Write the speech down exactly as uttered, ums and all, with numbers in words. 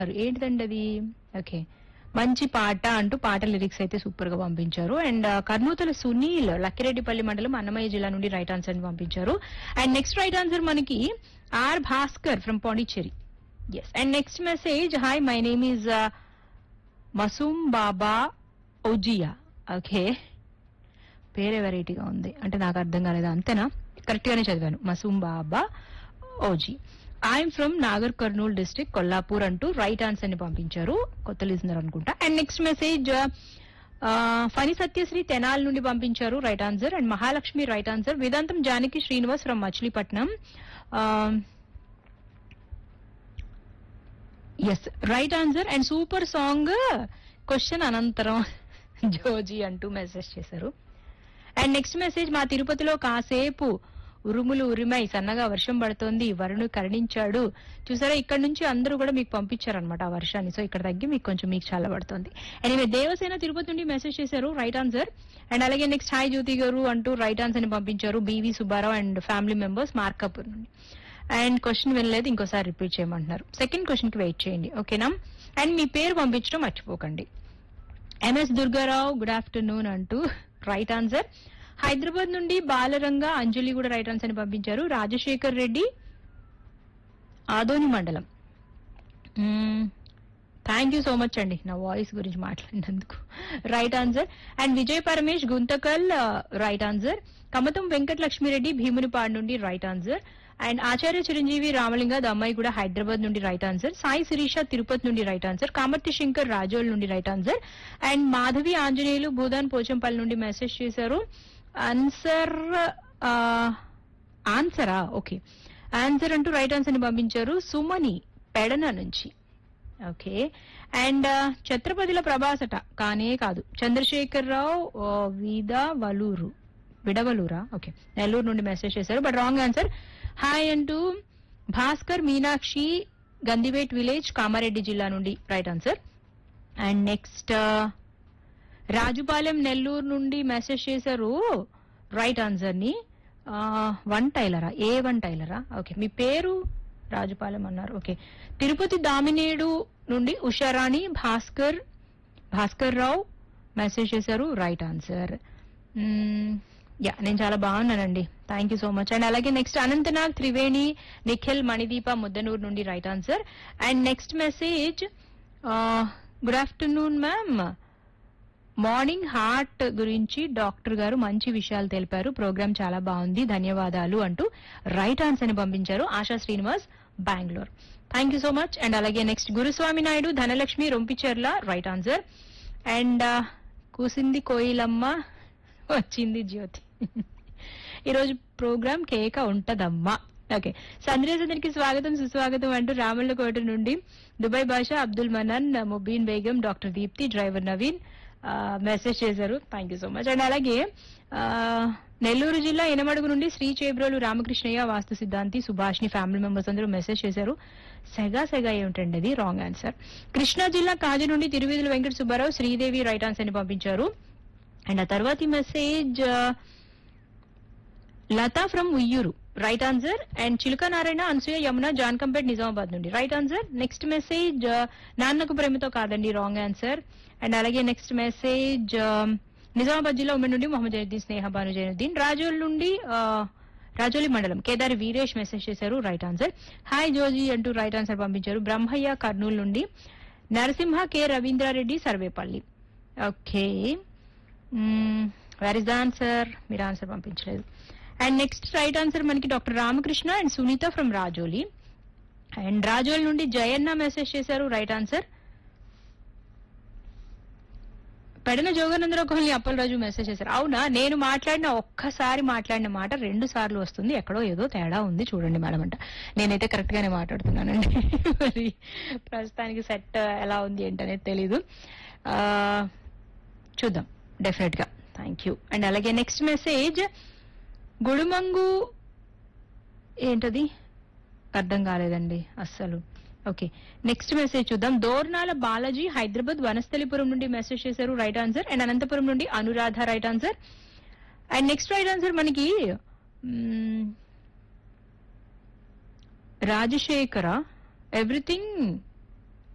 ఏంటిదండి అది? ఓకే, మంచి పాట అంటూ పాట లిరిక్స్ అయితే సూపర్ గా పంపించారు. అండ్ కర్నూతల సునీల్ లక్కిరెడ్డిపల్లి మండలం అన్నమయ్య జిల్లా నుండి రైట్ ఆన్సర్ ని పంపించారు. అండ్ నెక్స్ట్ రైట్ ఆన్సర్ మనకి are Bhaskar from Pondicherry. Yes. And next message, hi my name is Masoom Baba Ojea. Okay, పేరే వెరైటీగా ఉంది, అంటే నాకు అర్థం కాలేదు, అంతేనా? కరెక్ట్ గానే చదివాను, మసూమ్ బాబా OG. I'm from Nagar Kurnool district Kollapur అంటూ రైట్ ఆన్సర్ ని పంపించారు, కొత్త లిజనర్ అనుకుంటా. And next message Phani Satyasri Tenali నుండి పంపించారు right answer. And Mahalakshmi right answer. Vedantam Janaki Srinivas from Machilipatnam. Yes, right answer. And super song question అనంతరం జోజీ అంటూ మెసేజ్ చేశారు. అండ్ నెక్స్ట్ మెసేజ్, మా తిరుపతిలో కాసేపు ఉరుములు ఉరిమై సన్నగా వర్షం పడుతోంది, వరుణు కరుణించాడు. చూసారా, ఇక్కడ నుంచి అందరూ కూడా మీకు పంపించారనమాట ఆ వర్షాన్ని. సో ఇక్కడ తగ్గి మీకు కొంచెం మీకు చాలా పడుతుంది. ఎనివే, దేవసేన తిరుపతి నుండి మెసేజ్ చేశారు రైట్ ఆన్సర్. అండ్ అలాగే నెక్స్ట్ హాయ్ జ్యోతి గారు అంటూ రైట్ ఆన్సర్ ని పంపించారు BV Subbarao and family members Markapur నుండి. అండ్ క్వశ్చన్ వినలేదు, ఇంకోసారి రిపీట్ చేయమంటున్నారు. సెకండ్ క్వశ్చన్ కి వెయిట్ చేయండి, ఓకేనా? అండ్ మీ పేరు పంపించడం మర్చిపోకండి. ఎంఎస్ దుర్గారావు గుడ్ ఆఫ్టర్నూన్ అంటూ రైట్ ఆన్సర్. హైదరాబాద్ నుండి బాలరంగ అంజలి కూడా రైట్ ఆన్సర్ ని పంపించారు. రాజశేఖర్ రెడ్డి ఆదోని మండలం. థ్యాంక్ యూ సో మచ్ అండి నా వాయిస్ గురించి మాట్లాడినందుకు. Right answer. And Vijay Paramesh Guntakal right answer. Kamatham Venkatalakshmi Reddy Bheemunipadu నుండి రైట్ ఆన్సర్. అండ్ ఆచార్య చిరంజీవి రామలింగ దమ్మాయి కూడా హైదరాబాద్ నుండి రైట్ ఆన్సర్. సాయి శిరీష తిరుపతి నుండి రైట్ ఆన్సర్. కామర్తి శంకర్ రాజోల్ నుండి right answer. And Madhavi Anjaneyulu Bhoodan Pochampally నుండి మెసేజ్ చేశారు. ఆన్సర్ ఆన్సరా ఓకే, ఆన్సర్ అంటూ రైట్ ఆన్సర్ ని పంపించారు సుమని పెడన నుంచి. ఓకే. అండ్ ఛత్రపతిల ప్రభాసట కానే కాదు, చంద్రశేఖర్ రావు విద వలూరు విడవలూరా ఓకే నెల్లూరు నుండి మెసేజ్ చేశారు, బట్ రాంగ్ ఆన్సర్. హాయ్ అంటూ భాస్కర్ మీనాక్షి గందివేట్ విలేజ్ కామారెడ్డి జిల్లా నుండి right answer. And next Rajupalem Nellore నుండి మెసేజ్ చేశారు రైట్ ఆన్సర్ ని. వన్ టైలరా, ఏ వన్ టైలరా ఓకే, మీ పేరు రాజుపాలెం అన్నారు. ఓకే. తిరుపతి దామినేడు నుండి ఉషారాణి భాస్కర్ భాస్కర్ రావు మెసేజ్ చేశారు రైట్ ఆన్సర్. యా, నేను చాలా బాగున్నానండి, thank you so much. And అలాగే నెక్స్ట్ అనంతనాగ్ త్రివేణి నిఖిల్ మణిదీప ముద్దనూరు నుండి right answer. And next message, good afternoon ma'am, morning heart గురించి డాక్టర్ గారు మంచి విషయాలు తెలిపారు, ప్రోగ్రామ్ చాలా బాగుంది, ధన్యవాదాలు అంటూ రైట్ ఆన్సర్ ని పంపించారు ASHA Srinivas Bengaluru. Thank you so much. And అలాగే next Guruswamy Naidu Dhanalakshmi Rompicherla right answer. And కూసింది కోయిలమ్మ వచ్చింది జ్యోతి, ఈరోజు ప్రోగ్రామ్ కేక ఉంటదమ్మా. ఓకే. సందేశానికి స్వాగతం సుస్వాగతం అంటూ రామల్లకోట నుండి దుబాయ్ భాష Abdul మనాన్ Mubeen Begum doctor Deepti driver Naveen message చేశారు, thank you so much. And అలాగే నెల్లూరు జిల్లా ఎనమడుగు నుండి శ్రీ చేబ్రోలు రామకృష్ణయ్య వాస్తు సిద్ధాంతి సుభాష్ని ఫ్యామిలీ మెంబర్స్ అందరూ మెసేజ్ చేశారు. సెగా సెగా ఏమిటండి అది, రాంగ్ ఆన్సర్. కృష్ణా జిల్లా కాజీ నుండి తిరువీధుల వెంకట సుబ్బారావు శ్రీదేవి రైట్ ఆన్సర్ ని పంపించారు. అండ్ ఆ తర్వాతి message Lata from Uyyuru right answer. And చిలుక నారాయణ అనసూయ యమున జాన్కంపేట్ నిజామాబాద్ నుండి right answer. Next message Nannaku Prematho కాదండి, రాంగ్ ఆన్సర్. అండ్ అలాగే నెక్స్ట్ మెసేజ్ నిజామాబాద్ జిల్లా ఉమెన్ నుండి మొహమ్మద్ జైనుద్దీన్ స్నేహ భాను జైనుద్దీన్ రాజోల్ నుండి రాజోలి మండలం కేదారి వీరేష్ మెసేజ్ చేశారు రైట్ ఆన్సర్. హాయ్ జోజీ అంటూ రైట్ ఆన్సర్ పంపించారు బ్రహ్మయ్య కర్నూలు నుండి. Narasimha K Ravindra Reddy Sarvepalli. Okay, where is the answer, మీరు ఆన్సర్ పంపించలేదు. అండ్ నెక్స్ట్ రైట్ ఆన్సర్ మనకి doctor Ramakrishna and Sunitha from Rajoli. And Rajoli నుండి జయన్న మెసేజ్ చేశారు right answer. Pedana Jogananda Rao Kohli Appalaraju message చేశారు. అవునా, నేను మాట్లాడిన ఒక్కసారి మాట్లాడిన మాట రెండు సార్లు వస్తుంది, ఎక్కడో ఏదో తేడా ఉంది చూడండి మేడం అంట. నేనైతే కరెక్ట్ గానే మాట్లాడుతున్నానండి, మరి ప్రస్తుతానికి సెట్ ఎలా ఉంది ఏంటనేది తెలీదు, చూద్దాం డెఫినెట్ గా. Thank you. అండ్ అలాగే నెక్స్ట్ మెసేజ్ గుడుమంగు ఏంటది అర్థం కాలేదండి అస్సలు. ఓకే, నెక్స్ట్ మెసేజ్ చూద్దాం. దోర్నాల బాలాజీ హైదరాబాద్ వనస్థలిపురం నుండి మెసేజ్ చేశారు రైట్ ఆన్సర్. అండ్ అనంతపురం నుండి Anuradha right answer. And next right answer మనకి రాజశేఖర ఎవ్రీథింగ్